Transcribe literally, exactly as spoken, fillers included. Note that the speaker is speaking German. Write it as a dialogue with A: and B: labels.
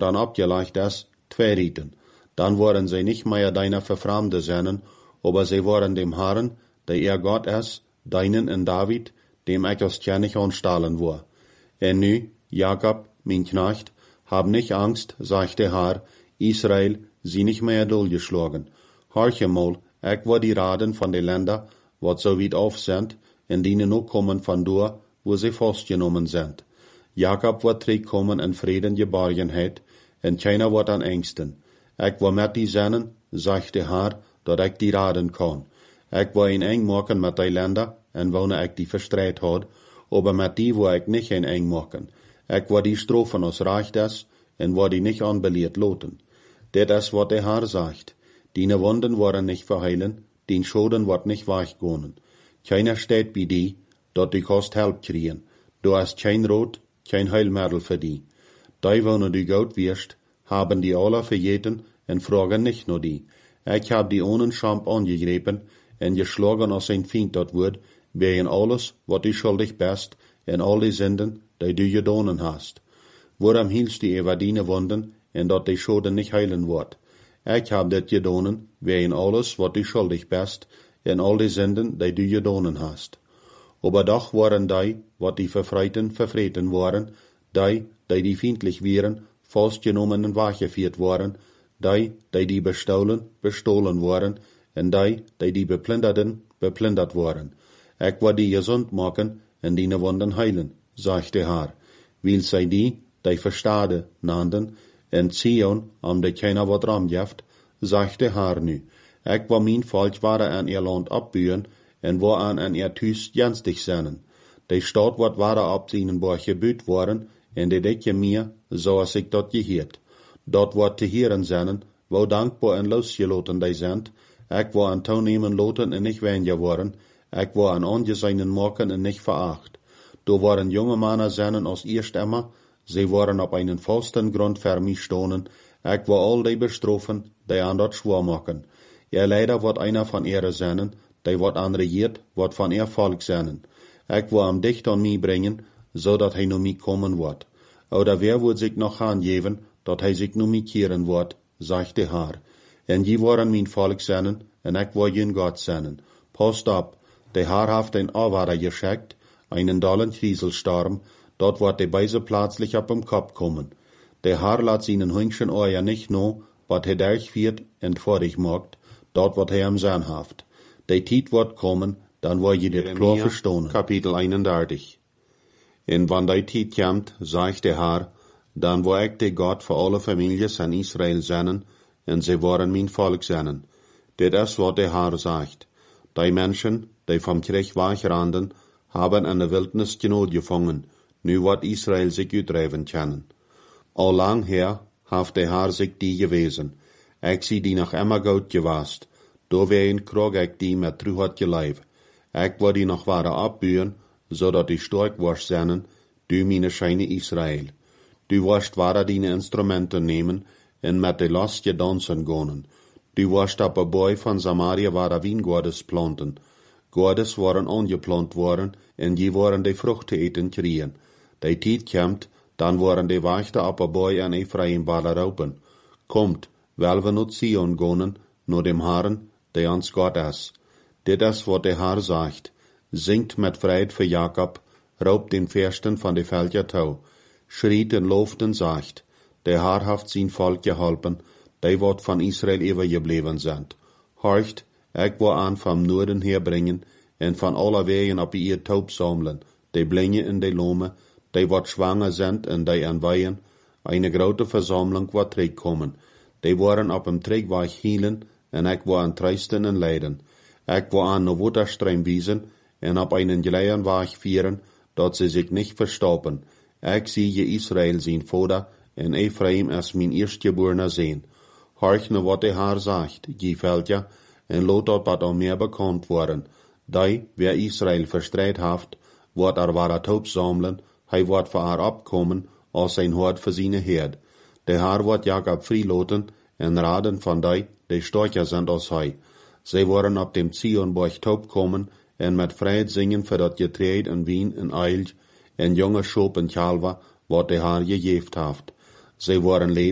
A: dan abgelegt is, twee rieten. Dan worden zij nicht mehr deiner verfremde zijn, aber zij worden dem Herrn, der er Gott is, deinen en David, dem ich als König anstellen war. En nu, Jakob, mein Knecht, hab nicht Angst, sagt der Herr, Israel, sie nicht mehr durchgeschlagen. Horche mal, ich war die Raden von den Ländern, wat so weit auf sind, in denen noch kommen von dort, wo sie festgenommen sind. Jakob wird zurückkommen in Frieden Geborgenheit, en keiner wird an Ängsten. Ich war mit die Sennen, sagt der Herr, dat ich die raden kann. Ich war in eng machen mit die Länder, en wone ich die verstreit had, aber mit die war ich nicht in eng machen. Ich war die Strophen aus Reich des, en war die nicht anbeliert loten. Det is wat der Herr sagt. Dine Wunden waren nicht verheilen, din Schoden wird nicht weichgehen. Keiner steht bei die, dort die kost Help kriegen. Du hast kein Rot, kein Heilmittel für die. Die, wo du gut wirst, haben die alle verjeten en fragen nicht nur die. Ich hab die ohne Schamp angegriffen en geschlagen als ein Feind dort wird, wegen alles, wat du schuldig bist, en all die Sünden, die du gedonen hast. Worum hielst die über deine Wunden, en dat die Schoden nicht heilen wird? Ich hab das gedonen, wegen alles, wat du schuldig bist, en all die Sünden, die du gedonen hast. Aber doch waren die, wat die Verfreiten verfreten waren, die, die die feindlich wären, festgenommen und weggeführt waren, die, die die bestohlen, bestohlen waren, en die, die die beplinderten, beplindert waren. Ich war die gesund machen, en die Wunden heilen, sagt der Herr. Weil sei die, die Verstade nannten, en Zion, am de keiner wat ramjeft, sagt der Herr nu. Ich war mein Volk waren an ihr Land abbühen, en war an an ihr Tüs jenstig seinen. Die Stadt wat waren ab seinen Borch gebüht worden, en de decke mir, so als ich dort gehiert. Dort wat te hieren seinen, wo dankbar en losgeloten die sind. Ich war an toenemen loten en nicht weniger worden. Ich war an angeseinen maken en nicht veracht. Da waren junge Männer seinen aus erst immer, sie waren auf einen festen Grund für mich stonen. Ich war all die bestroffen, die an dort schwor machen. Ja, leider wird einer von ihrer seinen, die wird an regiert, wird von ihr Volk seinen. Ich war am dicht an mich bringen, so dat hij nu mich kommen wird. Oder wer wird sich noch angeben, dat hij sich nu mich kehren wird, sagt der Herr. En je waren mein Volk seinen, en ich war jen Gott seinen. Passt ab, der Herr haft ein Awader geschickt, einen dollen Krieselstorm, dort wird der Beise plötzlich ab dem Kopf kommen. Der Herr lässt seinen Hüngchen euer nicht nur, wat er durchführt und vor dich macht, dort wird er am Sein haft. Der Tiet wird kommen, dann wird je det klar verstehen. Kapitel einunddreißig. En wann die Tiet kommt, sagt der Herr, dann wo ich der Gott für alle Familien in Israel sein, und sie waren mein Volk sein. Det ist, was der Herr sagt. Die Menschen, die vom Krieg wegrannten, haben in der Wildnis Genot gefangen, nu wird Israel sich utreiben können. All lang her haft der Herr sich die gewesen. Ich sie die noch immer gut gewast. Do wen krog ich die mit truhat geleib. Ich war die noch wahre abbühen, so dat die stark warst seinen, du meine Scheine Israel. Du warst wahre deine Instrumente nehmen, en mit de Last gedansen gonen. Du warst ab a Boy von Samaria wahre Wiengordes planten. Gordes waren angeplant worden, en die waren de Fruchte eten kriegen. Die Tiet kommt, dann waren de Wachte ab a Boy an Ephraim bade raupen. Kommt, weil wir nu Zion gonen, nur dem Herrn, der ans Gott is. Dit is wat der Herr sagt. Singt mit Freude für Jakob, raubt den Fürsten von de Felder tau. Schriet und loft und sagt, der Herr haft sein Volk geholpen, die wat von Israel übergeblieben sind. Horcht, ich war an vom Norden herbringen, en von aller Wegen ab ihr Taub sammeln, die Blinge in die Lome, die wat schwanger sind en die an Weihen, eine grote Versammlung wat zurückkommen. Die waren ab dem Trägweg hielen, en ich war an Treisten en Leiden. Ich war an no Wutterstreim wiesen, en ab einen geleien Weg führen, dat sie sich nicht verstoppen. Ich siehe Israel sein Vater, en Ephraim as mein erstgeborener sehen. Horch ne wat der Herr sagt, je Felder, en lot dat bat al mehr bekannt worden. Die, wer Israel verstreit haft, wird er wahre Taub sammeln, hij wird für er abkommen, als sein Hort für seine Herd. Der Herr wird Jakob freiloten, en raden von die, die stärker sind als hij. Sie wollen ab dem Zionborg taub kommen, en mit Freude singen für dat Getreid en Wien en Eil, en junge Schop en Chalva, wat der Herr gegeft haft. Sie wollen leben